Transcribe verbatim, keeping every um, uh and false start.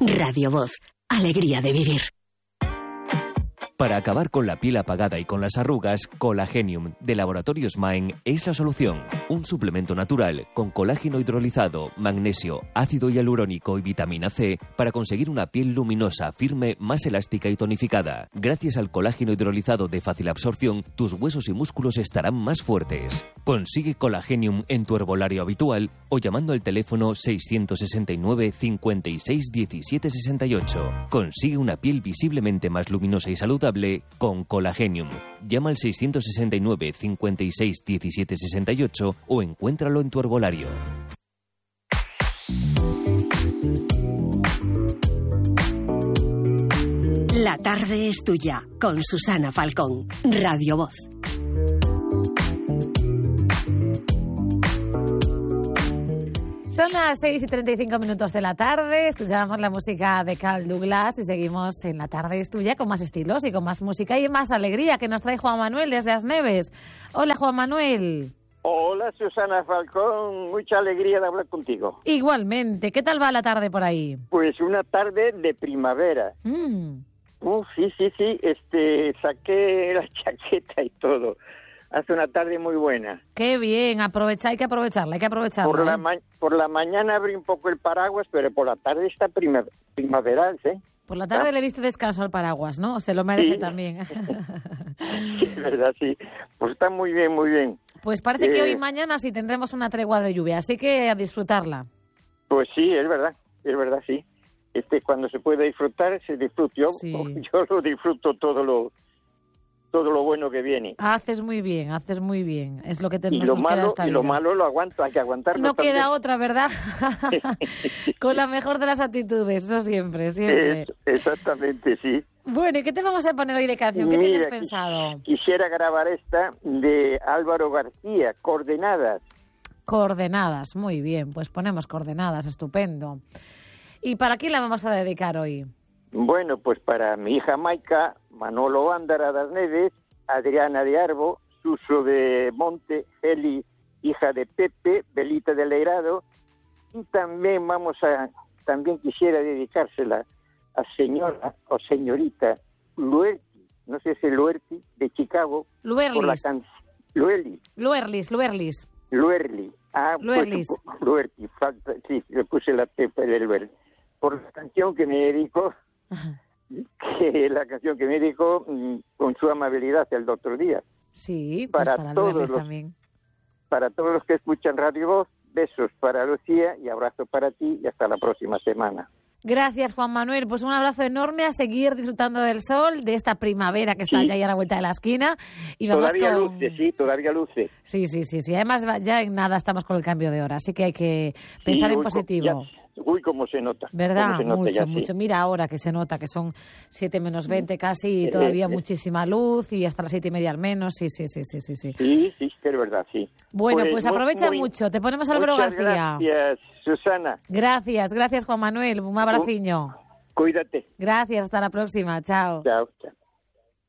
Radio Voz. Alegría de vivir. Para acabar con la piel apagada y con las arrugas, Colagenium de Laboratorios Maen es la solución. Un suplemento natural con colágeno hidrolizado, magnesio, ácido hialurónico y vitamina C para conseguir una piel luminosa, firme, más elástica y tonificada. Gracias al colágeno hidrolizado de fácil absorción, tus huesos y músculos estarán más fuertes. Consigue Colagenium en tu herbolario habitual o llamando al teléfono seiscientos sesenta y nueve, cincuenta y seis, diecisiete sesenta y ocho. Consigue una piel visiblemente más luminosa y saludable con Colagenium. Llama al seiscientos sesenta y nueve, cincuenta y seis, diecisiete sesenta y ocho o encuéntralo en tu herbolario. La tarde es tuya, con Susana Falcón, Radio Voz. Son las seis y treinta y cinco minutos de la tarde, escuchamos la música de Carl Douglas y seguimos en La tarde es tuya con más estilos y con más música y más alegría que nos trae Juan Manuel desde Asneves. Hola, Juan Manuel. Hola, Susana Falcón, mucha alegría de hablar contigo. Igualmente, ¿qué tal va la tarde por ahí? Pues una tarde de primavera. Mm. Uh, sí, sí, sí, este, saqué la chaqueta y todo. Hace una tarde muy buena. Qué bien, aprovecha, hay que aprovecharla, hay que aprovecharla. Por, ¿eh? la, ma- por la mañana abrí un poco el paraguas, pero por la tarde está prima- primaveral, ¿eh? Por la tarde ¿Ah? le diste descanso al paraguas, ¿no? Se lo merece Sí. también. Sí, es verdad, sí. Pues está muy bien, muy bien. Pues parece que Eh, hoy y mañana sí tendremos una tregua de lluvia, así que a disfrutarla. Pues sí, es verdad, es verdad, sí. Este, cuando se puede disfrutar, se disfruta. Yo, Sí. yo lo disfruto todo lo todo lo bueno que viene. Haces muy bien, haces muy bien. Es lo que Y tenemos lo que queda malo, esta y lo vida. malo lo aguanto, hay que aguantarlo No también. queda otra, ¿verdad? Con la mejor de las actitudes, eso siempre, siempre. Es- exactamente, sí. Bueno, ¿y qué te vamos a poner hoy de canción? ¿Qué Mira, tienes quis- pensado? Quisiera grabar esta de Álvaro García, Coordenadas. Coordenadas, muy bien, pues ponemos coordenadas, estupendo. ¿Y para quién la vamos a dedicar hoy? Bueno, pues para mi hija Maica, Manolo Ándara de Arnedes, Adriana de Arbo, Suso de Monte, Eli, hija de Pepe, Belita de Leirado, y también vamos a, también quisiera dedicársela a señora o señorita Luerti, no sé si Luerti, de Chicago, por la Luerlis, canción Lueli, Luerlis, Luerlis. Luerli, ah, pues, Luerlis. Luerti, falta, sí, le puse la P del Luerli, por la canción que me dedicó, que la canción que me dedicó mm, con su amabilidad el doctor Díaz. Sí, pues Para para todos Luerlis los- también. Para todos los que escuchan Radio Voz, besos para Lucía y abrazo para ti y hasta la próxima semana. Gracias, Juan Manuel. Pues un abrazo enorme, a seguir disfrutando del sol, de esta primavera que está Sí. ya ahí a la vuelta de la esquina. Y vamos Todavía con... luce, sí, todavía luce. Sí, sí, sí, sí. Además, va- ya en nada estamos con el cambio de hora, así que hay que pensar Sí, en uy, co- positivo. ya- uy, cómo se nota. ¿Verdad? Cómo se nota Mucho, ya, sí. mucho. Mira ahora que se nota que son siete menos veinte casi y Eh, todavía eh. muchísima luz y hasta las siete y media al menos. Sí, sí, sí, sí, sí. sí. Sí, sí, que es verdad, sí. Bueno, pues, mu- aprovecha muy- mucho. Te ponemos Álvaro muchas García. Gracias, Susana. Gracias, gracias, Juan Manuel. Un abraciño. Cuídate. Gracias, hasta la próxima. Chao. Chao, chao.